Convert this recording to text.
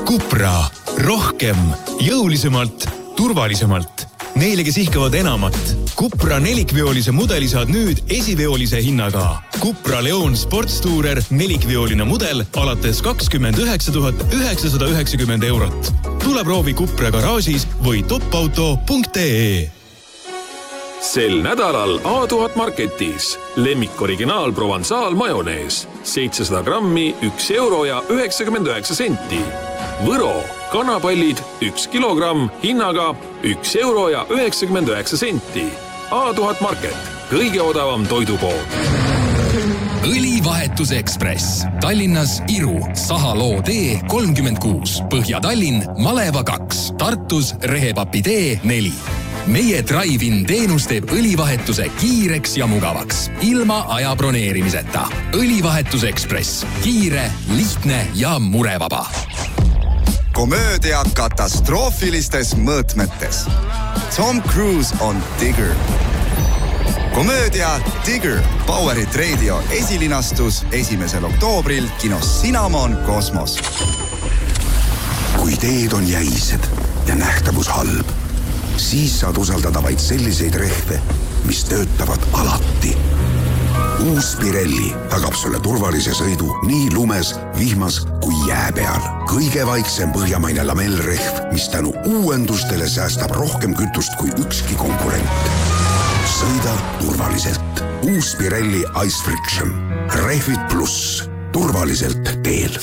Cupra. Rohkem, jõulisemalt, turvalisemalt. Neile, kes ihkavad enamat. Cupra nelikveolise mudeli saad nüüd esiveolise hinnaga. Cupra Leon Sportstourer nelikveoline mudel alates 29 990 eurot. Tule proovi Cupra garaažis või topauto.ee. Sel nädalal A1000 Marketis lemmik originaal Provençal majonees 700 grammi 1 euro ja 99 senti. Võro kanapallid 1 kilogramm hinnaga 1 euro ja 99 senti. A1000 Market, kõige odavam toidupood. Õlivahetus Ekspress. Tallinnas Iru, Sahaloo tee 36, Põhja-Tallinn, Maleva 2, Tartus Rehepapi tee 4. Meie Drive-in teenus teeb õlivahetuse kiireks ja mugavaks, ilma aja broneerimiseta. Õlivahetus Ekspress. Kiire, lihtne ja murevaba. Komöödia katastroofilistes mõõtmetes. Tom Cruise on Digger. Komöödia Digger, Powerit Radio esilinastus 1. oktoobril kinos Cinnamon Kosmos. Kui teed on jäised ja nähtavus halb, siis saad usaldada vaid selliseid rehve, mis töötavad alati. Uus Pirelli tagab sulle turvalise sõidu nii lumes, vihmas kui jää peal. Kõige vaiksem põhjamaine lamellrehv, mis tänu uuendustele säästab rohkem kütust kui ükski konkurent. Sõida turvaliselt. Uus Pirelli Ice Friction. Rehvid pluss. Turvaliselt teel.